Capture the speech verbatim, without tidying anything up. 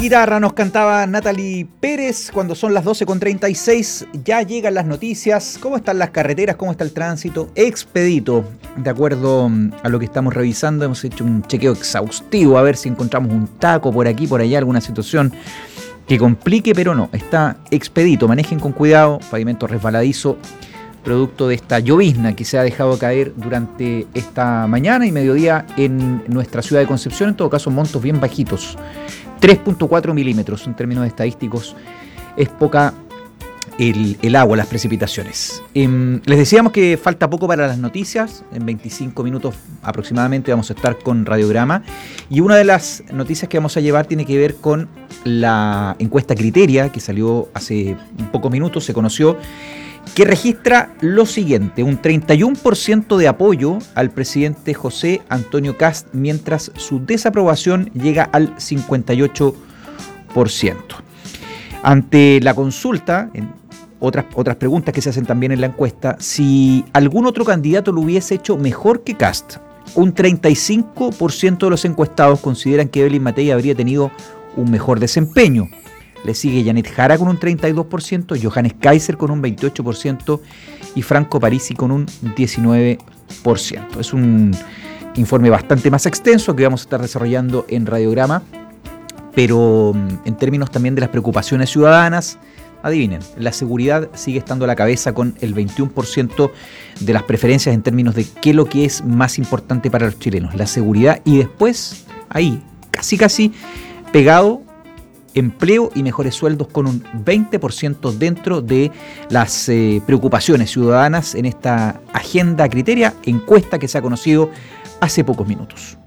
guitarra nos cantaba Natalie Pérez cuando son las doce con treinta y seis. Ya llegan las noticias. ¿Cómo están las carreteras? ¿Cómo está el tránsito? Expedito. De acuerdo a lo que estamos revisando, hemos hecho un chequeo exhaustivo a ver si encontramos un taco por aquí, por allá, alguna situación que complique, pero no. Está expedito. Manejen con cuidado. Pavimento resbaladizo, producto de esta llovizna que se ha dejado caer durante esta mañana y mediodía en nuestra ciudad de Concepción. En todo caso, montos bien bajitos. tres punto cuatro milímetros en términos estadísticos. Es poca el, el agua, las precipitaciones. Eh, les decíamos que falta poco para las noticias. En veinticinco minutos aproximadamente vamos a estar con Radiograma. Y una de las noticias que vamos a llevar tiene que ver con la encuesta Criteria, que salió hace pocos minutos, se conoció, que registra lo siguiente: un treinta y uno por ciento de apoyo al presidente José Antonio Kast, mientras su desaprobación llega al cincuenta y ocho por ciento. Ante la consulta, en otras, otras preguntas que se hacen también en la encuesta, si algún otro candidato lo hubiese hecho mejor que Kast, un treinta y cinco por ciento de los encuestados consideran que Evelyn Matei habría tenido un mejor desempeño. Le sigue Janet Jara con un treinta y dos por ciento, Johannes Kaiser con un veintiocho por ciento y Franco Parisi con un diecinueve por ciento. Es un informe bastante más extenso que vamos a estar desarrollando en Radiograma, pero en términos también de las preocupaciones ciudadanas, adivinen, la seguridad sigue estando a la cabeza con el veintiuno por ciento de las preferencias en términos de qué es lo que es más importante para los chilenos, la seguridad, y después, ahí, casi casi pegado, empleo y mejores sueldos, con un veinte por ciento dentro de las eh, preocupaciones ciudadanas en esta agenda Criteria, encuesta que se ha conocido hace pocos minutos.